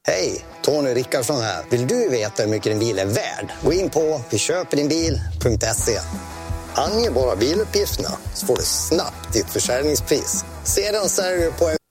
Hej, Tony Rickardsson här. Vill du veta hur mycket din bil är värd? Gå in på viköperdinbil.se. Ange bara biluppgifterna så får du snabbt ditt försäljningspris. Sedan säljer du på en...